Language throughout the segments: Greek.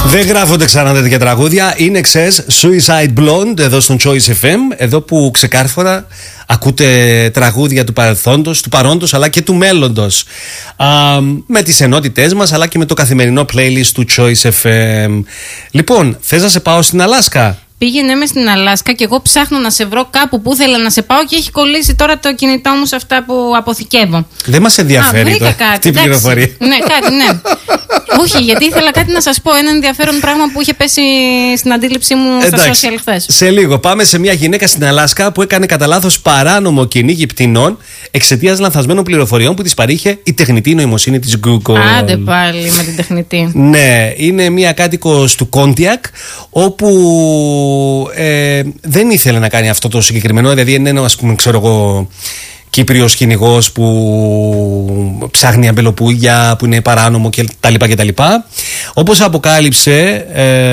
Δεν γράφονται ξανά τέτοια τραγούδια. Είναι Excess, Suicide Blonde εδώ στον Choice FM. Εδώ που ξεκάρφωρα ακούτε τραγούδια του παρελθόντος, του παρόντος αλλά και του μέλλοντος. Με τις ενότητές μας αλλά και με το καθημερινό playlist του Choice FM. Λοιπόν, θες να σε πάω στην Αλάσκα? Πήγαινε με στην Αλάσκα και εγώ ψάχνω να σε βρω κάπου που ήθελα να σε πάω και έχει κολλήσει τώρα το κινητό μου σε αυτά που αποθηκεύω. Δεν μας ενδιαφέρει βρήκα κάτι, αυτή η πληροφορία. Ναι, κάτι, ναι. Όχι, γιατί ήθελα κάτι να σας πω. Ένα ενδιαφέρον πράγμα που είχε πέσει στην αντίληψή μου στα social χθες. Σε λίγο πάμε σε μια γυναίκα στην Αλάσκα που έκανε κατά λάθος παράνομο κυνήγι πτηνών εξαιτίας λανθασμένων πληροφοριών που της παρήχε η τεχνητή νοημοσύνη της Google. Άντε πάλι με την τεχνητή. Ναι, είναι μια κάτοικος του Κόντιακ όπου δεν ήθελε να κάνει αυτό το συγκεκριμένο. Δηλαδή είναι ένα, ας πούμε, ξέρω εγώ, Κύπριος κυνηγός που ψάχνει αμπελοπούγια, που είναι παράνομο κτλ. Όπως αποκάλυψε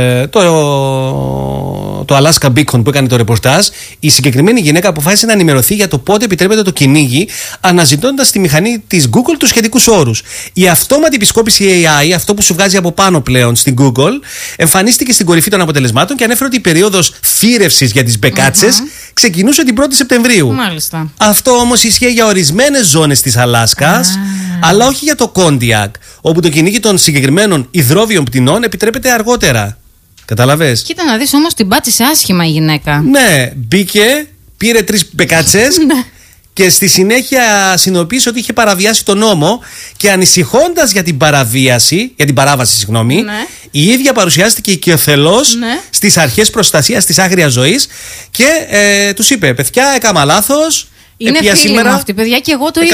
το Alaska Beacon που έκανε το ρεπορτάζ, η συγκεκριμένη γυναίκα αποφάσισε να ενημερωθεί για το πότε επιτρέπεται το κυνήγι, αναζητώντας στη μηχανή της Google τους σχετικούς όρους. Η αυτόματη επισκόπηση AI, αυτό που σου βγάζει από πάνω πλέον στην Google, εμφανίστηκε στην κορυφή των αποτελεσμάτων και ανέφερε ότι η περίοδος θύρευσης για τις μπεκάτσες ξεκινούσε την 1η Σεπτεμβρίου. Μάλιστα. Αυτό όμως ισχύει για ορισμένες ζώνες της Αλάσκας, αλλά όχι για το Κόντιακ, όπου το κυνήγι των συγκεκριμένων υδρόβιων πτηνών επιτρέπεται αργότερα. Καταλαβες? Κοίτα να δεις, όμως την πάτησε άσχημα η γυναίκα. Ναι, μπήκε, πήρε 3 μπεκάτσες και στη συνέχεια συνειδητοποίησε ότι είχε παραβιάσει τον νόμο και ανησυχώντας για την παράβαση, η ίδια παρουσιάστηκε οικειοθελώς στις αρχές προστασίας της άγριας ζωής και τους είπε: παιδιά, έκανα λάθος. Είναι φίλη μου αυτή, παιδιά, και εγώ το είχα